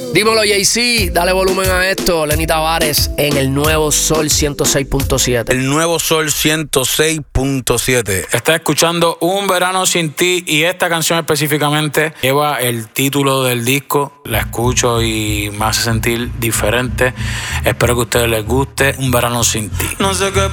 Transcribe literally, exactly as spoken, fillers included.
Dímelo, Jay-Z, dale volumen a esto. Lenny Tavares en el Nuevo Sol ciento seis punto siete. El Nuevo Sol ciento seis punto siete. Estás escuchando Un Verano Sin Ti y esta canción específicamente lleva el título del disco. La escucho y me hace sentir diferente. Espero que a ustedes les guste Un Verano Sin Ti. No sé qué